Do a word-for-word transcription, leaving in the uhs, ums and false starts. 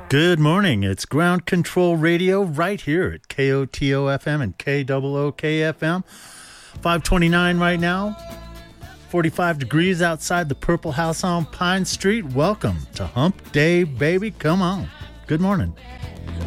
Good morning. It's Ground Control Radio right here at K O T O F M and K O O K F M. five twenty-nine right now. forty-five degrees outside the Purple House on Pine Street. Welcome to Hump Day, baby. Come on. Good morning.